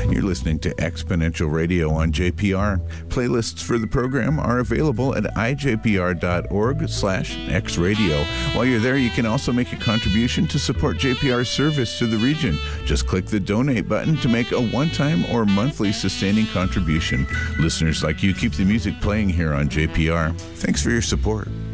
You're listening to Exponential Radio on JPR. Playlists for the program are available at ijpr.org/xradio. While you're there, you can also make a contribution to support JPR's service to the region. Just click the donate button to make a one-time or monthly sustaining contribution. Listeners like you keep the music playing here on JPR. Thanks for your support.